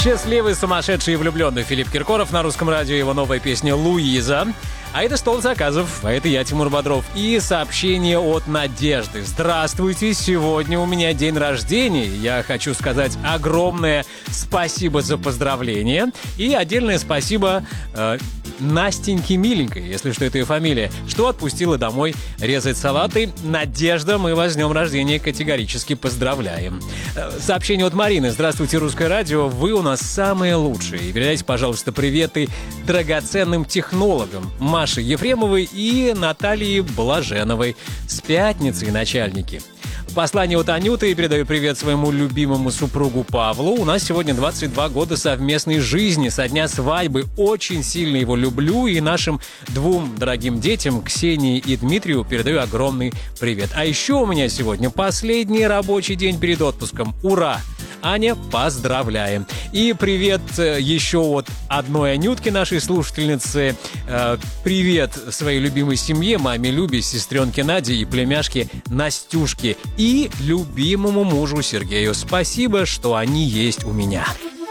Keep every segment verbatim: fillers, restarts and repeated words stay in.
Счастливый, сумасшедший и влюбленный Филипп Киркоров на Русском радио, его новая песня «Луиза». А это стол заказов, а это я, Тимур Бодров. И сообщение от Надежды. Здравствуйте, сегодня у меня день рождения. Я хочу сказать огромное спасибо за поздравление. И отдельное спасибо э, Настеньке Миленькой, если что это ее фамилия, что отпустила домой резать салаты. Надежда, мы вас с днем рождения категорически поздравляем. Э, сообщение от Марины. Здравствуйте, Русское радио. Вы у нас самые лучшие. И передайте, пожалуйста, приветы драгоценным технологам Маше Ефремовой и Натальи Блаженовой. С пятницей, начальники. Послание от Анюты. Передаю привет своему любимому супругу Павлу. У нас сегодня двадцать два года совместной жизни. Со дня свадьбы очень сильно его люблю. И нашим двум дорогим детям, Ксении и Дмитрию, передаю огромный привет. А еще у меня сегодня последний рабочий день перед отпуском. Ура! Аня, поздравляем. И привет еще от одной Анютки, нашей слушательницы. Привет своей любимой семье, маме Любе, сестренке Наде и племяшке Настюшке. И любимому мужу Сергею. Спасибо, что они есть у меня.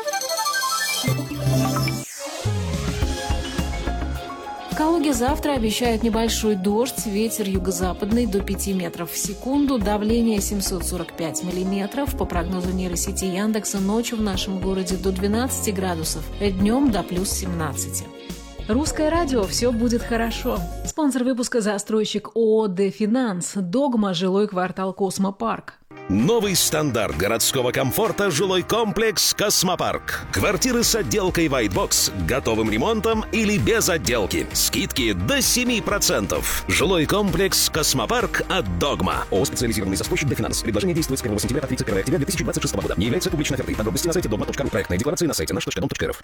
В Калуге завтра обещают небольшой дождь, ветер юго-западный до пяти метров в секунду, давление семьсот сорок пять миллиметров. По прогнозу нейросети Яндекса, ночью в нашем городе до двенадцати градусов, днем до плюс семнадцати. Русское радио, все будет хорошо. Спонсор выпуска — застройщик ООО «Дефинанс», Догма, жилой квартал «Космопарк». Новый стандарт городского комфорта — жилой комплекс «Космопарк». Квартиры с отделкой White Box, готовым ремонтом или без отделки. Скидки до семи процентов. Жилой комплекс «Космопарк» от «Догма». ООО «Специализированный застройщик Дефинанс». Предложение действует с первого сентября по тридцать первое октября две тысячи двадцать шестого года. Не является публичной офертой. Подробности на сайте догма точка ру. Проектная декларация на сайте наш точка дом точка эр эф.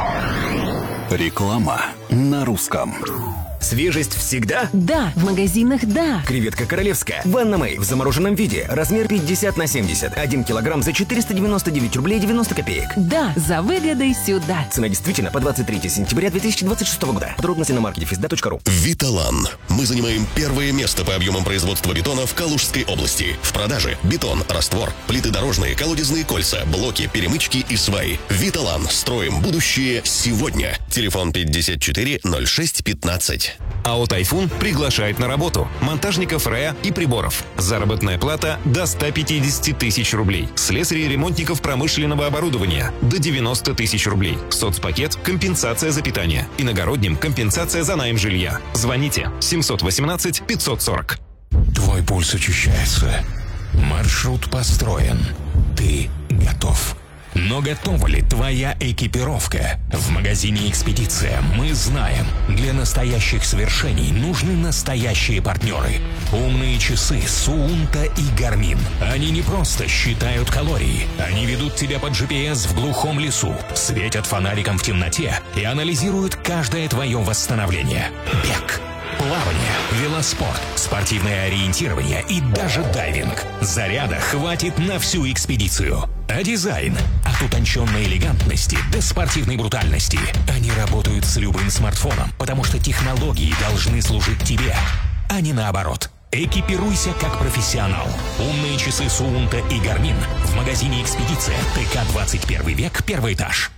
Реклама на русском. Свежесть всегда? Да, в магазинах да. Креветка королевская. Ванна Мэй в замороженном виде. Размер пятьдесят на семьдесят. один килограмм за четыреста девяносто девять рублей девяносто копеек. Да, за выгодой сюда. Цена действительно по двадцать третьего сентября две тысячи двадцать шестого года. Подробности на маркете физда точка ру. Виталан. Мы занимаем первое место по объемам производства бетона в Калужской области. В продаже бетон, раствор, плиты дорожные, колодезные кольца, блоки, перемычки и сваи. Виталан. Строим будущее сегодня. Телефон пятьдесят четыре ноль шесть пятнадцать. АО «Тайфун» приглашает на работу монтажников РЭА и приборов. Заработная плата до ста пятидесяти тысяч рублей. Слесарей и ремонтников промышленного оборудования до девяноста тысяч рублей. Соцпакет – компенсация за питание. Иногородним – компенсация за найм жилья. Звоните семьсот восемнадцать пятьсот сорок. Твой пульс учащается. Маршрут построен. Ты готов. Но готова ли твоя экипировка? В магазине «Экспедиция» мы знаем, для настоящих свершений нужны настоящие партнеры. Умные часы Суунта и Гармин. Они не просто считают калории. Они ведут тебя под джи пи эс в глухом лесу, светят фонариком в темноте и анализируют каждое твое восстановление. Бег, плавание, велоспорт, спортивное ориентирование и даже дайвинг. Заряда хватит на всю экспедицию. А дизайн? От утонченной элегантности до спортивной брутальности. Они работают с любым смартфоном, потому что технологии должны служить тебе, а не наоборот. Экипируйся как профессионал. Умные часы Суунта и Гармин в магазине «Экспедиция». ТК двадцать первый век, первый этаж.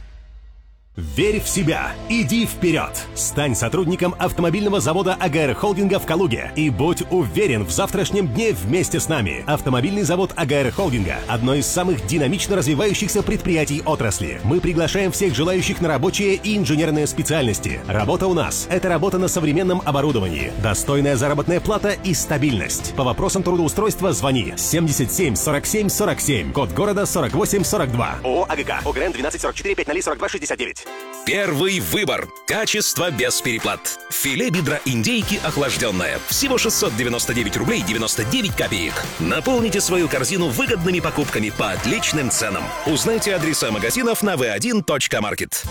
Верь в себя, иди вперед! Стань сотрудником автомобильного завода АГР Холдинга в Калуге и будь уверен в завтрашнем дне вместе с нами. Автомобильный завод АГР Холдинга – одно из самых динамично развивающихся предприятий отрасли. Мы приглашаем всех желающих на рабочие и инженерные специальности. Работа у нас – это работа на современном оборудовании, достойная заработная плата и стабильность. По вопросам трудоустройства звони семьдесят семь сорок семь сорок семь, код города сорок восемь сорок два. ООО АГК, ОГРН двенадцать сорок четыре, пять ноль сорок два шестьдесят девять. Первый выбор. Качество без переплат. Филе бедра индейки охлажденное. Всего шестьсот девяносто девять рублей девяносто девять копеек. Наполните свою корзину выгодными покупками по отличным ценам. Узнайте адреса магазинов на вэ один точка маркет.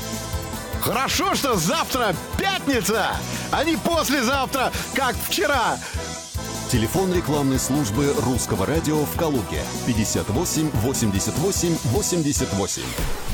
Хорошо, что завтра пятница, а не послезавтра, как вчера. Телефон рекламной службы Русского радио в Калуге пятьдесят восемь восемьдесят восемь восемьдесят восемь.